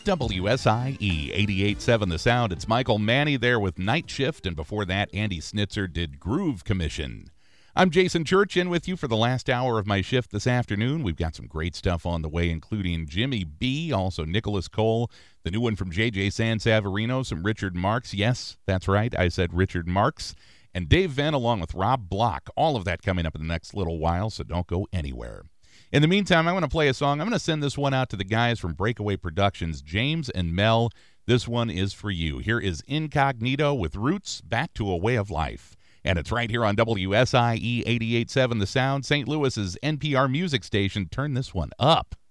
WSIE 88.7 The Sound. It's Michael Manny there with Night Shift, and before that, Andy Snitzer did Groove Commission. I'm Jason Church, in with you for the last hour of my shift this afternoon. We've got some great stuff on the way, including Jimmy B, also Nicholas Cole, the new one from J.J. Sansaverino, some Richard Marx. Yes, that's right, I said Richard Marx. And Dave Venn along with Rob Block. All of that coming up in the next little while, so don't go anywhere. In the meantime, I'm going to play a song. I'm going to send this one out to the guys from Breakaway Productions, James and Mel. This one is for you. Here is Incognito with Roots, Back to a Way of Life. And it's right here on WSIE 88.7 The Sound, St. Louis's NPR music station. Turn this one up.